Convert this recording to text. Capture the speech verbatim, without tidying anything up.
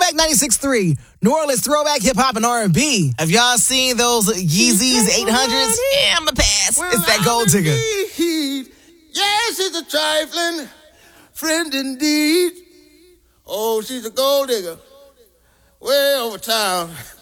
Swag ninety-six point three, New Orleans throwback hip hop and R and B. Have y'all seen those Yeezys eight hundreds? Yeah, I'm a pass. Well, it's that gold digger. Indeed. Yes, she's a trifling friend indeed. Oh, she's a gold digger way over town.